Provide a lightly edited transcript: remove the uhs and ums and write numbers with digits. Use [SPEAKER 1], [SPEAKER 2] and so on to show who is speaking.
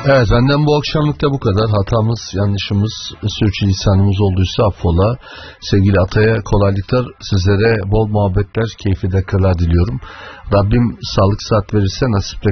[SPEAKER 1] Evet, benden bu akşamlık da bu kadar. Hatamız, yanlışımız, sürçülisanımız olduysa affola. Sevgili Atay'a kolaylıklar, sizlere bol muhabbetler, keyifli dakikalar diliyorum. Rabbim sağlık saat verirse, nasiple